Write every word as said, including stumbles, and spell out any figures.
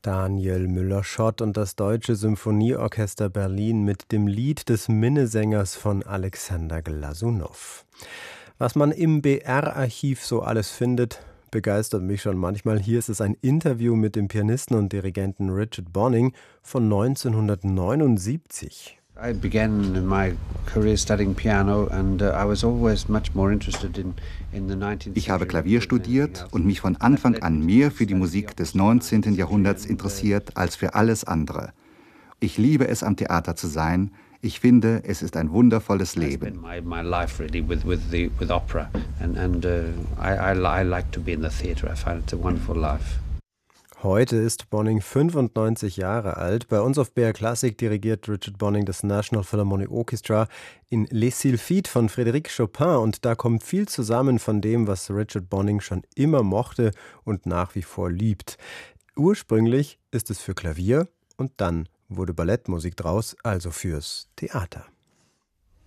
Daniel Müller-Schott und das Deutsche Symphonieorchester Berlin mit dem Lied des Minnesängers von Alexander Glasunow. Was man im B R-Archiv so alles findet, begeistert mich schon manchmal. Hier ist es ein Interview mit dem Pianisten und Dirigenten Richard Bonning von neunzehnhundertneunundsiebzig. I began my career studying piano and uh, I was always much more interested in in the nineteenth. Ich habe Klavier studiert und mich von Anfang an mehr für die Musik des neunzehnten Jahrhunderts interessiert als für alles andere. Ich liebe es, am Theater zu sein. Ich finde, es ist ein wundervolles Leben. My my life really with with the with opera and and uh, I I I like to be in the theater. I find it a wonderful life. Heute ist Bonning fünfundneunzig Jahre alt. Bei uns auf B R Classic dirigiert Richard Bonning das National Philharmonic Orchestra in Les Sylphides von Frédéric Chopin. Und da kommt viel zusammen von dem, was Richard Bonning schon immer mochte und nach wie vor liebt. Ursprünglich ist es für Klavier und dann wurde Ballettmusik draus, also fürs Theater.